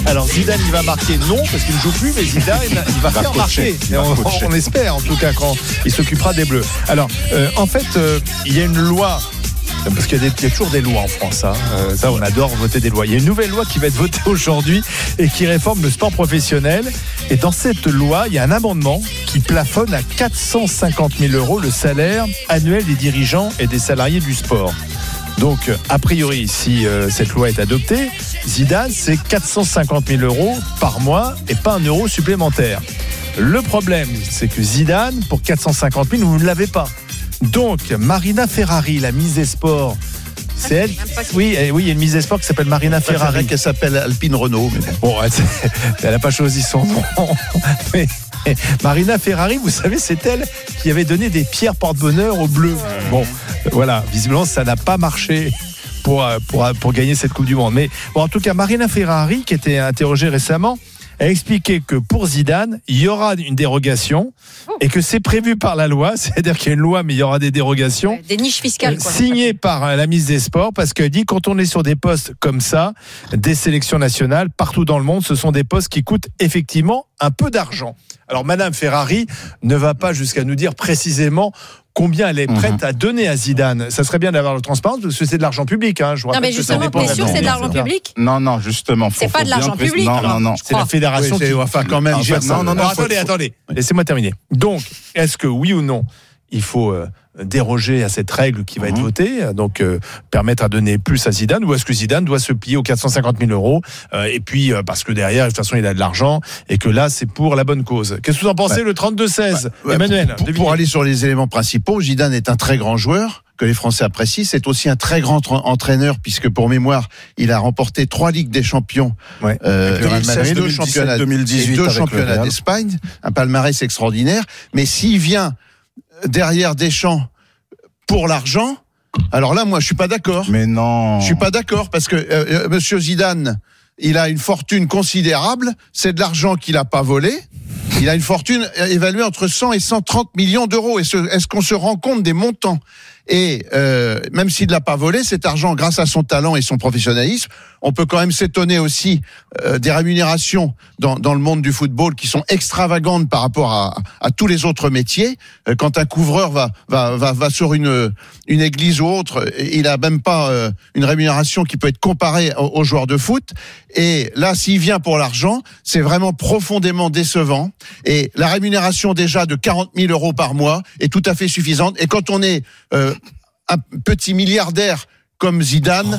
Alors Zidane, il va marquer non parce qu'il ne joue plus, mais Zidane, il va faire marquer. On espère en tout cas quand il s'occupera des Bleus. Alors en fait, il y a une loi. Parce qu'il y a toujours des lois en France. Ça, on adore voter des lois. Il y a une nouvelle loi qui va être votée aujourd'hui et qui réforme le sport professionnel. Et dans cette loi, il y a un amendement qui plafonne à 450 000 € le salaire annuel des dirigeants et des salariés du sport. Donc, a priori, si cette loi est adoptée, Zidane, c'est 450 000 € par mois et pas un euro supplémentaire. Le problème, c'est que Zidane, pour 450 000, vous ne l'avez pas. Donc, Marina Ferrari, la mise des sports, c'est elle. Oui, il y a une mise des sports qui s'appelle Marina Ferrari. Qu'elle s'appelle Alpine Renault. Mais bon, elle n'a pas choisi son nom. Mais Marina Ferrari, vous savez, c'est elle qui avait donné des pierres porte-bonheur aux Bleus. Bon, voilà, visiblement, ça n'a pas marché pour gagner cette Coupe du Monde. Mais bon, en tout cas, Marina Ferrari, qui était interrogée récemment, a expliqué que pour Zidane, il y aura une dérogation et que c'est prévu par la loi, c'est-à-dire qu'il y a une loi mais il y aura des dérogations. Des niches fiscales, quoi. Signées par la mise des sports, parce qu'elle dit quand on est sur des postes comme ça, des sélections nationales, partout dans le monde, ce sont des postes qui coûtent effectivement un peu d'argent. Alors Madame Ferrari ne va pas jusqu'à nous dire précisément combien elle est prête à donner à Zidane. Ça serait bien d'avoir le transparence parce que c'est de l'argent public. Je vous rappelle, non, mais justement, t'es sûr que c'est de l'argent public ? Non, justement. C'est pas de l'argent public. Non. C'est la fédération qui enfin quand même. Attendez. Laissez-moi terminer. Donc, est-ce que oui ou non, il faut déroger à cette règle qui va être votée, donc permettre à donner plus à Zidane, ou est-ce que Zidane doit se plier aux 450 000 € et puis parce que derrière de toute façon il a de l'argent et que là c'est pour la bonne cause. Qu'est-ce que vous en pensez, le 32-16 Emmanuel? Pour aller sur les éléments principaux, Zidane est un très grand joueur que les Français apprécient. C'est aussi un très grand entraîneur puisque pour mémoire, il a remporté 3 Ligues des Champions, 2 championnats 2018 et 2 championnats d'Espagne, un palmarès extraordinaire. Mais s'il vient derrière Deschamps pour l'argent, alors là, moi, je suis pas d'accord. Mais non. Je suis pas d'accord parce que Monsieur Zidane, il a une fortune considérable. C'est de l'argent qu'il a pas volé. Il a une fortune évaluée entre 100 et 130 millions d'euros. Est-ce qu'on se rend compte des montants ? Et même s'il ne l'a pas volé, cet argent, grâce à son talent et son professionnalisme, on peut quand même s'étonner aussi des rémunérations dans le monde du football qui sont extravagantes par rapport à tous les autres métiers. Quand un couvreur va sur une église ou autre, il a même pas une rémunération qui peut être comparée aux joueurs de foot. Et là, s'il vient pour l'argent, c'est vraiment profondément décevant. Et la rémunération déjà de 40 000 € par mois est tout à fait suffisante. Et quand on est un petit milliardaire comme Zidane,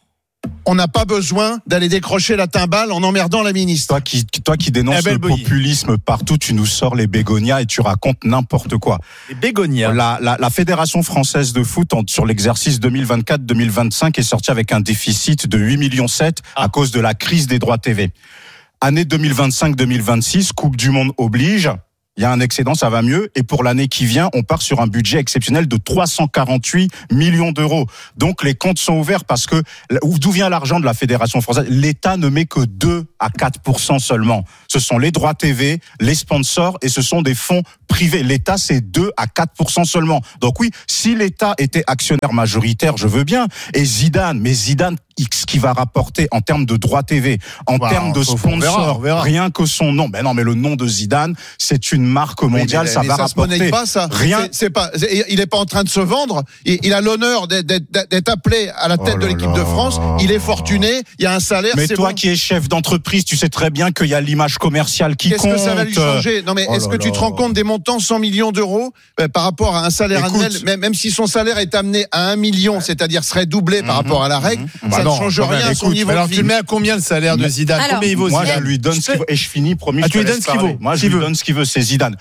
on n'a pas besoin d'aller décrocher la timbale en emmerdant la ministre. Toi qui dénonces le populisme partout, tu nous sors les bégonias et tu racontes n'importe quoi. Les bégonias. La Fédération française de foot sur l'exercice 2024-2025 est sortie avec un déficit de 8,7 millions à cause de la crise des droits TV. Année 2025-2026, Coupe du Monde oblige. Il y a un excédent, ça va mieux. Et pour l'année qui vient, on part sur un budget exceptionnel de 348 millions d'euros. Donc les comptes sont ouverts parce que d'où vient l'argent de la Fédération française ? L'État ne met que 2 à 4% seulement. Ce sont les droits TV, les sponsors et ce sont des fonds privés. L'État, c'est 2 à 4% seulement. Donc oui, si l'État était actionnaire majoritaire, je veux bien. Et Zidane, ce qui va rapporter en termes de droits TV, en termes de sponsors, rien que son nom. Mais non, mais le nom de Zidane, c'est une marque mondiale, ça va rapporter. Pas, ça. Rien. Il est pas en train de se vendre. Il a l'honneur d'être appelé à la tête de l'équipe de France. Il est fortuné. Il y a un salaire. Mais toi qui es chef d'entreprise, tu sais très bien qu'il y a l'image commerciale qui compte. Qu'est-ce que ça va lui changer ? Non, mais est-ce que tu te rends compte des montants 100 millions d'euros par rapport à un salaire annuel, même si son salaire est amené à 1 million, c'est-à-dire serait doublé par rapport à la règle, ça ne change rien à son niveau de vie. Alors tu mets à combien le salaire de Zidane ? Combien il vaut Zidane ? Moi, je lui donne ce qu'il veut. Et je finis, promis, je te laisse parler. Moi, je lui donne ce qu'il veut, c'est Zidane.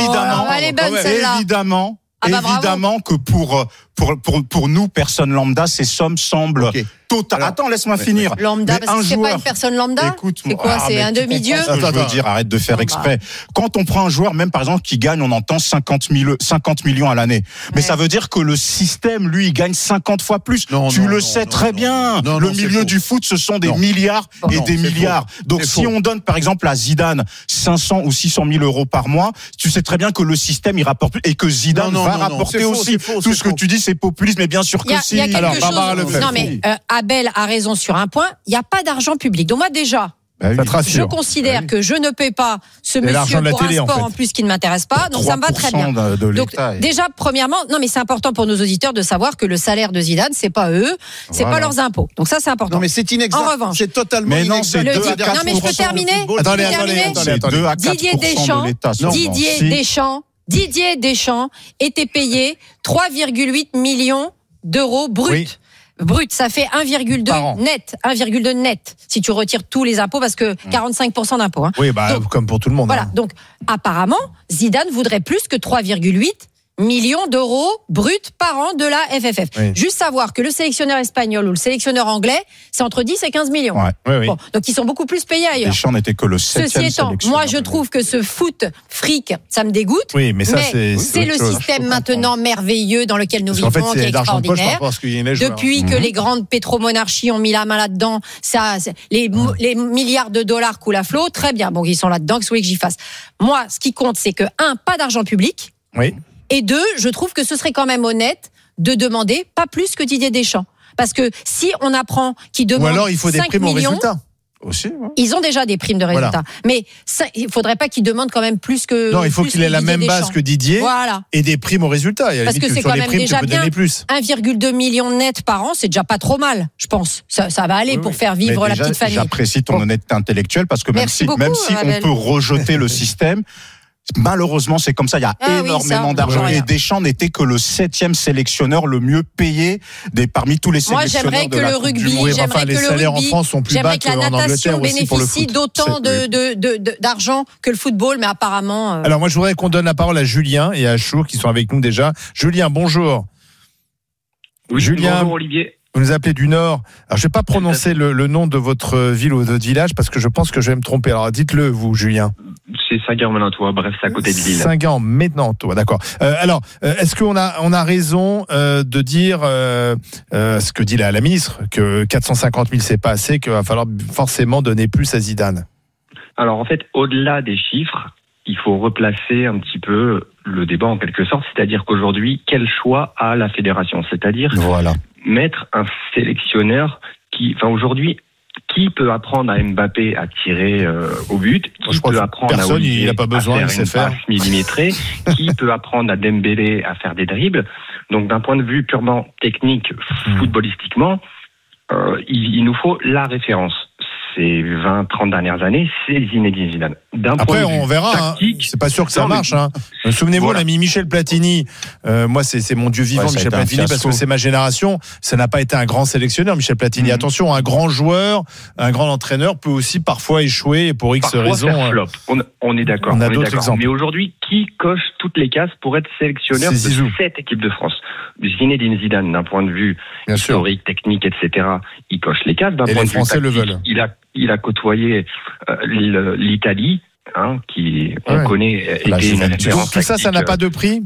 Évidemment que pour nous, personnes lambda, ces sommes semblent totales. Attends, laisse-moi finir. Lambda, parce que c'est pas une personne lambda. Écoute-moi. C'est quoi ? C'est un demi-dieu ? Je veux dire, arrête de faire exprès. Quand on prend un joueur, même par exemple, qui gagne, on entend 50 millions à l'année. Mais ça veut dire que le système, lui, il gagne 50 fois plus. Tu le sais très bien. Le milieu du foot, ce sont des milliards et des milliards. Donc, si on donne, par exemple, à Zidane 500 ou 600 000 € par mois, tu sais très bien que le système, il rapporte plus et que Zidane va rapporter aussi. Tout ce que tu dis, c'est populiste, mais bien sûr que si. Alors, Barbara Lefebvre. Non, mais Abel a raison sur un point. Il n'y a pas d'argent public. Donc moi, déjà, Ça te rassure. Je considère que je ne paie pas ce l'argent monsieur de la pour télé, un sport en en plus qui ne m'intéresse pas, donc ça me va très bien. De Donc déjà, premièrement, non mais c'est important pour nos auditeurs de savoir que le salaire de Zidane, c'est pas eux, c'est pas leurs impôts. Donc ça, c'est important. Non, mais c'est inexact. En revanche, c'est totalement mais non, inexact. c'est 2 à 4%. Non, mais je peux terminer. Attendez. C'est 2 à 4% Didier Deschamps était payé 3,8 millions d'euros bruts. Oui. Brut, ça fait 1,2 net. 1,2 net, si tu retires tous les impôts, parce que 45% d'impôts. Hein. Oui, donc, comme pour tout le monde. Voilà, donc apparemment, Zidane voudrait plus que 3,8 millions d'euros bruts par an de la FFF. Oui. Juste savoir que le sélectionneur espagnol ou le sélectionneur anglais, c'est entre 10 et 15 millions. Oui. Bon, donc ils sont beaucoup plus payés ailleurs. Deschamps n'était que le 7e Ceci étant, moi je trouve que ce foot fric, ça me dégoûte. Oui, mais ça c'est le système maintenant merveilleux dans lequel nous vivons, en fait, qui est c'est d'argent de poche par extraordinaire. rapport à ce qu'il y a les joueurs. Depuis que les grandes pétromonarchies ont mis la main là-dedans, les milliards de dollars coulent à flot. Très bien, bon, ils sont là-dedans, qu'est-ce que vous voulez que j'y fasse? Moi, ce qui compte, c'est que, pas d'argent public. Oui. Et 2, je trouve que ce serait quand même honnête de demander pas plus que Didier Deschamps. Parce que si on apprend qu'il demande 5 millions... Ou alors il faut des primes au résultat. Aussi, ouais. Ils ont déjà des primes de résultat. Voilà. Mais il faudrait pas qu'ils demandent quand même plus que... Non, il faut qu'il ait la même base que Didier Voilà. et des primes au résultat. Parce que c'est sur quand les même primes, déjà tu peux bien. donner plus. 1,2 million net par an, c'est déjà pas trop mal, je pense. Ça va aller pour faire vivre la petite famille. J'apprécie ton honnêteté intellectuelle parce que même si on peut rejeter le système, malheureusement, c'est comme ça. Il y a énormément d'argent. Et Deschamps n'était que le 7e sélectionneur le mieux payé parmi tous les sélectionneurs. Moi, j'aimerais que le rugby, les salaires en France sont plus bas qu'en Angleterre aussi pour le foot. bénéficie d'autant d'argent que le football, mais apparemment. Alors moi, je voudrais qu'on donne la parole à Julien et à Achour qui sont avec nous déjà. Julien, bonjour. Oui, Julien, bonjour Olivier. Vous nous appelez du Nord. Alors, je vais pas prononcer le nom de votre ville ou de votre village parce que je pense que je vais me tromper. Alors, dites-le, vous, Julien. C'est Saint-Guerre-Ménantois, bref, c'est à côté de Lille. Saint-Guerre-Ménantois, d'accord. Alors, est-ce qu'on a raison de dire ce que dit la ministre, que 450 000 c'est pas assez, qu'il va falloir forcément donner plus à Zidane? Alors, en fait, au-delà des chiffres, il faut replacer un petit peu le débat en quelque sorte, c'est-à-dire qu'aujourd'hui, quel choix a la fédération? C'est-à-dire mettre un sélectionneur aujourd'hui, qui peut apprendre à Mbappé à tirer au but? Qui peut apprendre à Olivier à faire une passe millimétrée? Qui peut apprendre à Dembélé à faire des dribbles? Donc, d'un point de vue purement technique, footballistiquement, il nous faut la référence. Ces 20-30 dernières années, c'est Zinedine Zidane. Après, on verra. Tactique, c'est pas sûr que ça marche. Souvenez-vous, on a mis Michel Platini. Moi, c'est mon dieu vivant, Michel Platini, parce que c'est ma génération. Ça n'a pas été un grand sélectionneur, Michel Platini. Attention, un grand joueur, un grand entraîneur peut aussi parfois échouer et pour X raisons. On est d'accord. On a d'autres exemples. Mais aujourd'hui, qui coche toutes les cases pour être sélectionneur de cette équipe de France? Zinedine Zidane, d'un point de vue historique, technique, etc., il coche les cases. D'un point de vue Français le veulent. Il a côtoyé l'Italie, qui on connaît était une référence. Tout ça n'a pas de prix?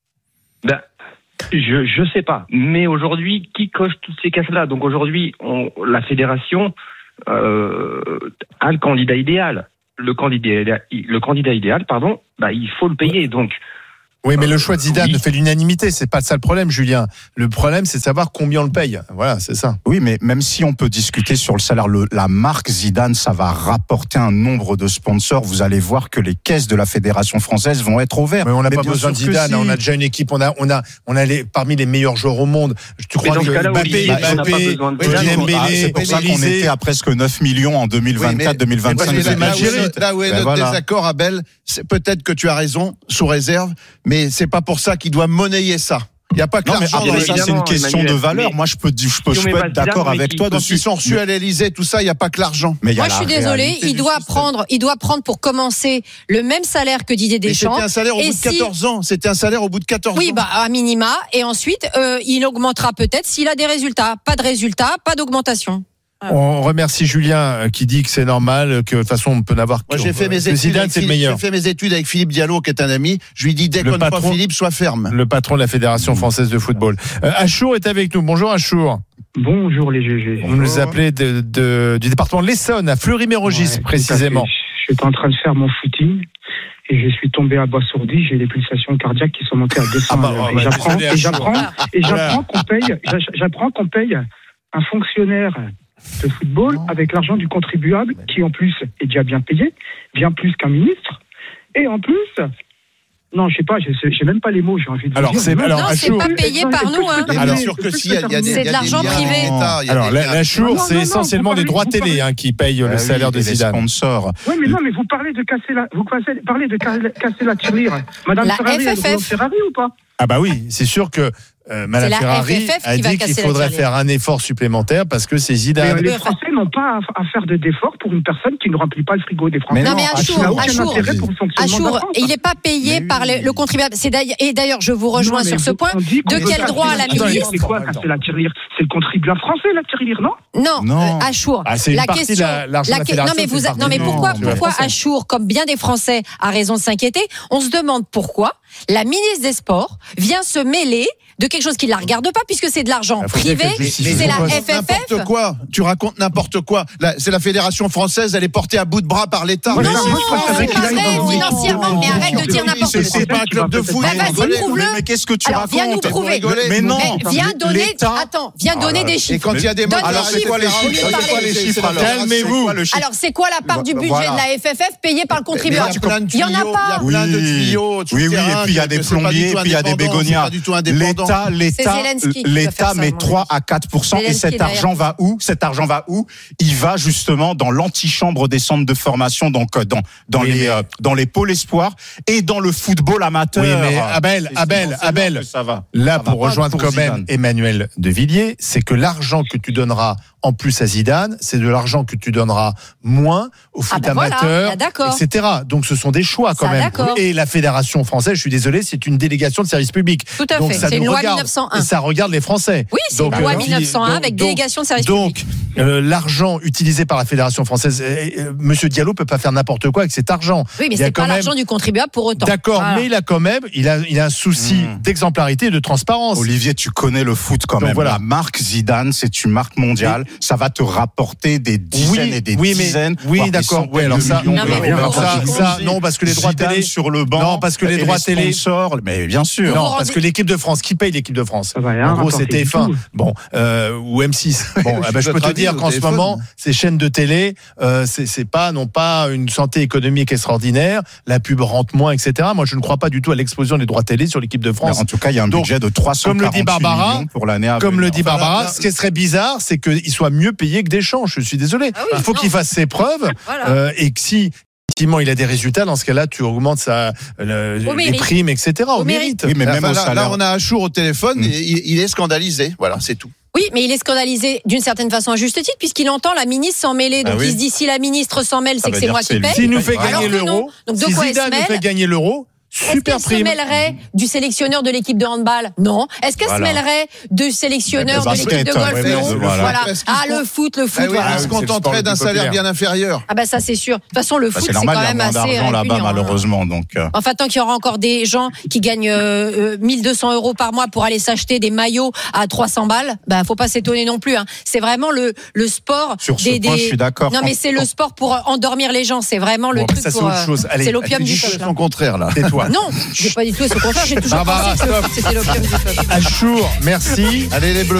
Je sais pas. Mais aujourd'hui, qui coche toutes ces cases-là? Donc aujourd'hui, la fédération a le candidat idéal. Le candidat idéal, il faut le payer. Donc oui, mais le choix de Zidane fait l'unanimité. C'est pas ça le problème, Julien. Le problème, c'est de savoir combien on le paye. Voilà, c'est ça. Oui, mais même si on peut discuter sur le salaire, la marque Zidane, ça va rapporter un nombre de sponsors. Vous allez voir que les caisses de la Fédération française vont être ouvertes. Mais on n'a pas besoin de Zidane. On a déjà une équipe. On a parmi les meilleurs joueurs au monde. Tu crois que Mbappé, c'est pour ça qu'on était à presque 9 millions en 2024-2025. Là où est notre désaccord, Abel, c'est peut-être que tu as raison, sous réserve. Mais c'est pas pour ça qu'il doit monnayer ça. Il n'y a pas que l'argent. Ça, c'est une question de valeur. Moi, je peux être d'accord avec toi dessus. Ils sont reçus à l'Élysée, tout ça, il n'y a pas que l'argent. Moi, je suis désolé, il doit prendre pour commencer le même salaire que Didier Deschamps. C'était un salaire au bout de 14 ans. C'était un salaire au bout de 14 ans. Oui, à minima. Et ensuite, il augmentera peut-être s'il a des résultats. Pas de résultats, pas d'augmentation. On remercie Julien qui dit que c'est normal, que de toute façon on peut n'avoir que. Moi j'ai fait mes études avec Philippe Diallo qui est un ami. Je lui dis déconne pas Philippe, sois ferme. Le patron de la Fédération française de football. Achour est avec nous. Bonjour Achour. Bonjour les GG. Vous nous appelez du département de l'Essonne, à Fleury-Mérogis précisément. Je suis en train de faire mon footing. Et je suis tombé abasourdi, j'ai des pulsations cardiaques qui sont montées à 200 et j'apprends qu'on paye un fonctionnaire de football avec l'argent du contribuable qui en plus est déjà bien payé, bien plus qu'un ministre. Et en plus, non, je sais pas, j'ai même pas les mots, j'ai envie de alors, dire. c'est pas payé par nous. Hein. Alors, sûr que si, il y a c'est de l'argent privé. Alors, la Chour, c'est essentiellement les droits télé qui payent le salaire de Zidane. Les sponsors. Oui, mais non, mais vous parlez de casser la tirelire. Madame La Ferrari, elle roule en Ferrari ou pas? Ah bah oui, c'est sûr que Madame Ferrari a dit qu'il faudrait faire un effort supplémentaire parce que c'est Zidane. Mais les Français n'ont pas à faire d'efforts pour une personne qui ne remplit pas le frigo des Français. Non, mais Achour, il n'est pas payé par le contribuable. Et d'ailleurs, je vous rejoins sur ce point. De quel droit la ministre? C'est quoi casser la tirelire? C'est le contribuable français, la tirelire, non? Non, Achour. C'est une partie de l'argent de la fédération. Non, mais pourquoi Achour, comme bien des Français, a raison de s'inquiéter? On se demande pourquoi la ministre des Sports vient se mêler de quelque chose qui ne la regarde pas, puisque c'est de l'argent privé, c'est la FFF. N'importe quoi, tu racontes n'importe quoi. C'est la Fédération française, elle est portée à bout de bras par l'État. Non, c'est pas vrai financièrement, mais arrête de dire n'importe quoi. C'est pas un club de foot. Vas-y, prouve-le. Mais qu'est-ce que tu racontes? Viens nous prouver. Mais non. Viens donner des chiffres. Et quand il y a des mots, alors c'est quoi les chiffres? Calmez-vous. Alors c'est quoi la part du budget de la FFF payée par le contribuable? Il n'y en a pas. Il y a plein de tuyaux. Oui, et puis il y a des plombiers, puis il y a des bégonia. L'État met 3 à 4%. Et cet argent va où? Il va justement dans l'antichambre des centres de formation, donc dans les pôles espoirs et dans le football amateur. Oui, mais Abel, là, pour rejoindre quand même Emmanuel De Villiers, c'est que l'argent que tu donneras en plus à Zidane, c'est de l'argent que tu donneras moins au foot amateur, etc. Donc ce sont des choix quand même. Et la Fédération française, je suis désolé, c'est une délégation de service public. Tout à fait, c'est une loi 1901. Ça regarde les Français. Oui, c'est une loi 1901 avec délégation de service public. Donc, l'argent utilisé par la Fédération française, Monsieur Diallo peut pas faire n'importe quoi avec cet argent. Oui, mais c'est pas l'argent du contribuable pour autant. D'accord, mais il a quand même, il a un souci d'exemplarité et de transparence. Olivier, tu connais le foot quand même. Voilà. La marque Zidane, c'est une marque mondiale. Ça va te rapporter des dizaines et des dizaines. Oui, d'accord. Oui, alors ça, non, parce que les droits télé sur le banc. Non, parce que les droits télé. Mais bien sûr. Non, parce que l'équipe de France, qui paye l'équipe de France? En gros, c'est TF1. Bon, ou M6. Bon, je peux te dire qu'en ce moment, ces chaînes de télé, c'est pas non pas une santé économique extraordinaire. La pub rentre moins, etc. Moi, je ne crois pas du tout à l'explosion des droits télé sur l'équipe de France. En tout cas, il y a un budget de 348 millions pour l'année à venir. Comme le dit Barbara, ce qui serait bizarre, c'est qu'il soit mieux payé que Deschamps. Je suis désolé. Il faut qu'il fasse ses preuves et que si effectivement il a des résultats, dans ce cas-là, tu augmentes les primes, etc. Au mérite. Oui, mais même là, on a Achour au téléphone. Il est scandalisé. Voilà, c'est tout. Oui, mais il est scandalisé d'une certaine façon à juste titre, puisqu'il entend la ministre s'en mêler. Donc il se dit, si la ministre s'en mêle, c'est que c'est moi qui paye. S'il nous fait gagner l'euro, si Zidane nous fait gagner l'euro, super prime. Est-ce qu'elle se mêlerait du sélectionneur de l'équipe de handball? Non. Est-ce qu'elle se mêlerait du sélectionneur de l'équipe de golf? Non. Voilà. Le foot. Elle se contenterait d'un salaire bien inférieur. Ah bah ça c'est sûr. De toute façon, le foot c'est normal, quand même assez d'argent là-bas malheureusement. Donc. Enfin, tant qu'il y aura encore des gens qui gagnent 1200 € par mois pour aller s'acheter des maillots à 300 balles, bah faut pas s'étonner non plus. Hein. C'est vraiment le sport. Sur ce point, je suis d'accord. Non mais c'est le sport pour endormir les gens. C'est vraiment le truc pour. C'est l'opium du peuple. C'est son contraire là. Non, j'ai pas dit tout ce contraire, j'ai toujours pensé que c'était l'opium du peuple. Achour, merci. Allez les Bleus.